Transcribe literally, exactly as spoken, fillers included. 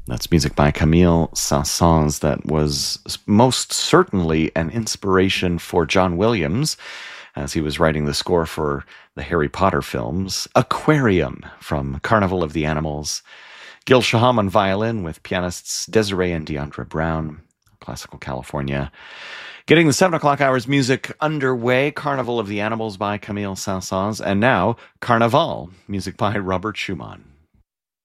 That's music by Camille Saint-Saëns that was most certainly an inspiration for John Williams as he was writing the score for the Harry Potter films. Aquarium from Carnival of the Animals. Gil Shaham on violin with pianists Desiree and Deandra Brown, Classical California. Getting the seven o'clock hours music underway, Carnival of the Animals by Camille Saint-Saëns, and now Carnaval, music by Robert Schumann.